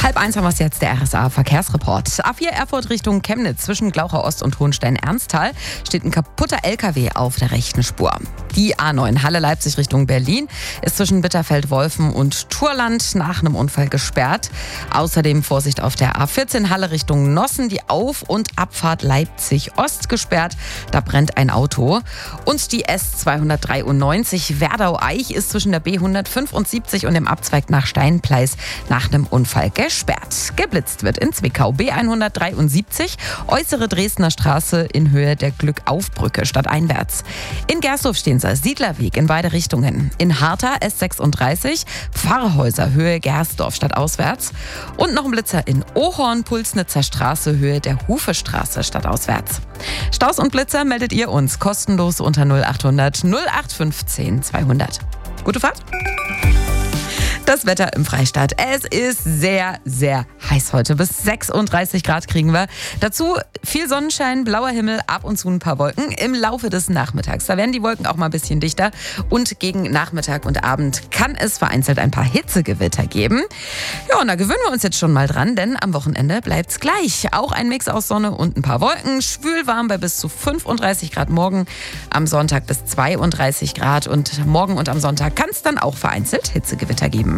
1:30 haben wir es jetzt, der RSA-Verkehrsreport. A4 Erfurt Richtung Chemnitz zwischen Glauchau Ost und Hohenstein-Ernsthal steht ein kaputter LKW auf der rechten Spur. Die A9 Halle-Leipzig Richtung Berlin ist zwischen Bitterfeld-Wolfen und Thurland nach einem Unfall gesperrt. Außerdem Vorsicht auf der A14 Halle Richtung Nossen, die Auf- und Abfahrt Leipzig-Ost gesperrt. Da brennt ein Auto. Und die S293 Werdau-Eich ist zwischen der B175 und dem Abzweig nach Steinpleis nach einem Unfall gesperrt. Geblitzt wird in Zwickau B173, äußere Dresdner Straße in Höhe der Glückaufbrücke stadteinwärts. In Gersdorf Stehenser Siedlerweg in beide Richtungen. In Hartha S36, Pfarrhäuser Höhe Gersdorf stadtauswärts. Und noch ein Blitzer in Ohorn, Pulsnitzer Straße Höhe der Hufestraße stadtauswärts. Staus und Blitzer meldet ihr uns kostenlos unter 0800 0815 200. Gute Fahrt! Das Wetter im Freistaat. Es ist sehr, sehr heiß heute. Bis 36 Grad kriegen wir. Dazu viel Sonnenschein, blauer Himmel, ab und zu ein paar Wolken im Laufe des Nachmittags. Da werden die Wolken auch mal ein bisschen dichter. Und gegen Nachmittag und Abend kann es vereinzelt ein paar Hitzegewitter geben. Ja, und da gewöhnen wir uns jetzt schon mal dran, denn am Wochenende bleibt's gleich. Auch ein Mix aus Sonne und ein paar Wolken. Schwülwarm bei bis zu 35 Grad morgen. Am Sonntag bis 32 Grad. Und morgen und am Sonntag kann es dann auch vereinzelt Hitzegewitter geben.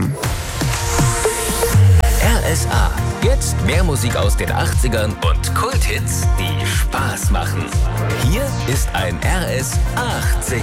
RSA. Jetzt mehr Musik aus den 80ern und Kulthits, die Spaß machen. Hier ist ein RS 80